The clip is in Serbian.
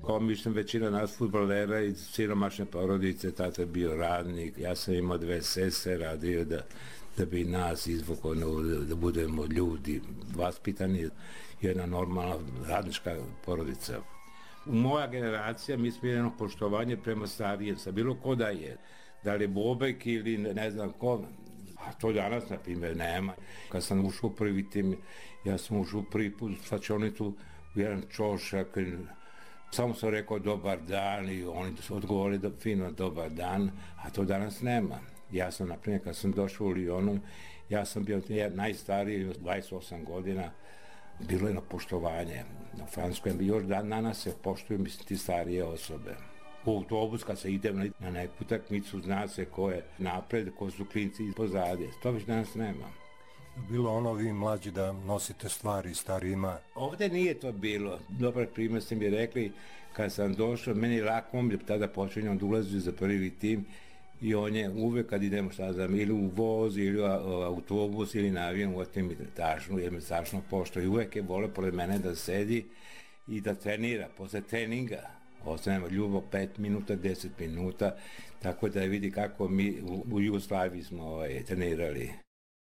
Kao mislim, većina nas fudbalera iz siromašne porodice, tata je bio radnik, ja sam imao 2 sestre, radio da bi nas izvukao, da budemo ljudi vaspitani, jedna normalna radnička porodica. Moja generacija, mi smo jedno poštovanje prema starijem, sa bilo ko da je Bobek ili ne znam ko, a to danas, na primjer, nema. Kad sam ušao prvi tim, ja sam ušao prvi put u slačionicu u jedan čošak, samo sam rekao dobar dan i oni su odgovorili fino dobar dan, a to danas nema. Ja sam, na primjer, kad sam došao u Lyonu, ja sam bio najstariji, 28 godina, bilo je jedno poštovanje. Na Franskom još danas se poštuju, mislim, ti starije osobe. U autobus, kad se idem na neku utakmicu, zna se ko je napred, ko su klinci pozadje. To već danas nema. Bilo ono vi mlađi da nosite stvari starijima? Ovdje nije to bilo. Dobar primjer ste mi rekli, kad sam došao, meni lako, on je tada počinjao da ulazi za prvi tim i on je uvek kad idemo šta znam, ili u voz, ili u autobus, ili na avion, uvijek mi tašnu, jer me tašno pošto i uvek je vole pored mene da sedi i da trenira. Posle treninga ostanemo ljubav 5 minuta, 10 minuta, tako da vidi kako mi u Jugoslaviji smo trenirali.